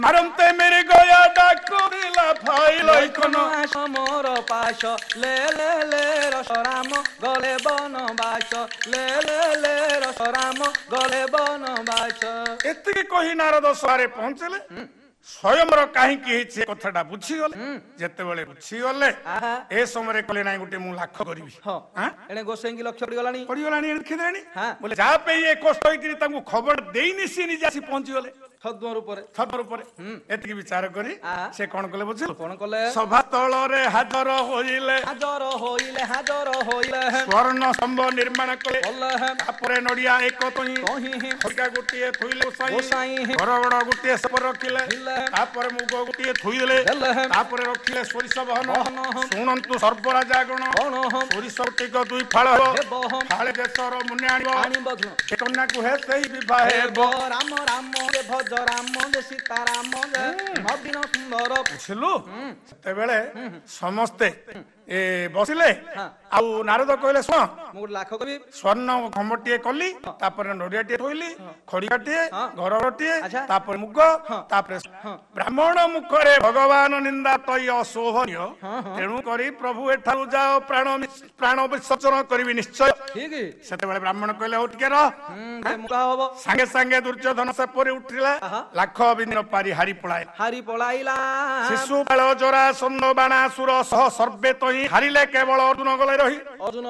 মারন্তে মেরে গয়া ডাকু দিলা ভাই লইকন সমর পাশ লে লে লে রসরাম গলে বনবাস লে লে লে রসরাম গলে বনবাস। এତିକି କହି ନାରଦ ସଭାରେ ପହଞ୍ଚିଲେ। ସ୍ୱୟଂର କାହିଁକି ହେଇଛି ଏ କଥାଟା ବୁଝିଗଲେ। ଯେତେବେଳେ ବୁଝିଗଲେ ଏ ସମୟରେ କହିଲେ ନାଇଁ ଗୋଟେ ମୁଁ ଲାଖ କରିବି। ଏଣେ ଗୋସାଇଁକି ଲକ୍ଷ୍ୟ ପଡିଗଲାଣି ପଡିଗଲାଣି ଦେଖିଦେଣି ବୋଲେ ଯାହା ପାଇଁ ଏ କଷ୍ଟ ହେଇକିରି ତାଙ୍କୁ ଖବର ଦେଇନି ସିଏ ନିଜେ ଆସି ପହଞ୍ଚିଗଲେ ଛଦ୍ମ ରୂପରେ। ଏତିକି ବିଚାର କରି ସେ କଣ କଲେ ବୁଝିଲୁ? କଣ କଲେ? ସଭା ତଳରେ ହାଜର ହୋଇଲେ ହାଜର ହୋଇଲେ ସ୍ୱର୍ଣ୍ଣ ସ୍ତମ୍ଭ ନିର୍ମାଣ କଲେ। ତାପରେ ନଡିଆ ଏକ ତହିଁ ଖଡ଼ିକା ଗୋଟିଏ ଥୋଇଲେ ଗୋସାଇଁ ବରଗଡ ଗୋଟିଏ ସପ ରଖିଲେ। ତାପରେ ମୁଗ ଗୋଟିଏ ଥୋଇଦେଲେ। ତାପରେ ରଖିଲେ ସୋରିଷ ବହନ। ଶୁଣନ୍ତୁ ସର୍ବରାଜାଗଣ ସୋରିଷ ଟିକ ଦୁଇ ଫାଳ ହେବ। ଫାଳେ ଦେଶର ମୁନି ଆଣିବ ଏ କନ୍ୟାକୁ ହେ ସେଇ ବିବାହ ହେବ। ରାମ ରାମ ଭଜ ରାମ ସୀତାରାମ ନବୀନ ସୁନ୍ଦର। ବୁଝିଲୁ? ସେତେବେଳେ ସମସ୍ତେ ବସିଲେ। ଆଉ ନାରଦ କହିଲେ ଶୁଣ ମୁଁ ଗୋଟେ ଲାଖ କରିବି। ସ୍ୱର୍ଣ୍ଣ ଖମ୍ବଟିଏ କଲି। ତାପରେ ନଡିଆଟିଏ ଥୋଇଲି। ଖଡ଼ିକାଟିଏ ଘରଟିଏ ତାପରେ ମୁଗ ତାପରେ ବ୍ରାହ୍ମଣ ମୁଖରେ ଭଗବାନ ନିନ୍ଦା ତୈ ଅଶୋଭନୀୟ। ତେଣୁ କରି ପ୍ରଭୁ ଏଠାରୁ ଯାଅ ପ୍ରାଣ ବିସର୍ଜନ କରିବି ନିଶ୍ଚୟ। ସେତେବେଳେ ବ୍ରାହ୍ମଣ କହିଲେ ହଉ ଟିକେ ରହ। ସାଙ୍ଗେ ସାଙ୍ଗେ ଦୁର୍ଯ୍ୟୋଧନ ସେପରି ଉଠିଲା। ଲାଖ ବିଦିନ ପାରି ହାରି ପଳାଇଲା। ଶିଶୁପାଳ ଜରା ସନ୍ଦ ବାଣାସୁର ସହ ସର୍ବେ ତହିଁ ହାରିଲେ କେବଳ ଅର୍ଜୁନ ଗଲେ ରହି।